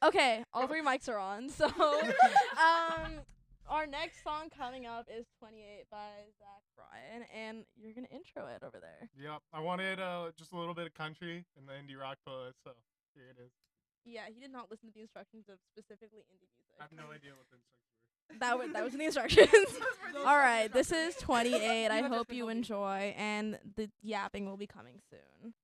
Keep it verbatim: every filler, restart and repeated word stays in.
Okay, all three mics are on. So, um, our next song coming up is twenty-eight by Zach Bryan, and you're gonna intro it over there. Yep. I wanted uh just a little bit of country and the indie rock playlist, so here it is. Yeah, he did not listen to the instructions of specifically indie music. I have no idea what the instructions were. That was that was in the instructions. All right, this is twenty-eight. I hope you enjoy, and the yapping will be coming soon.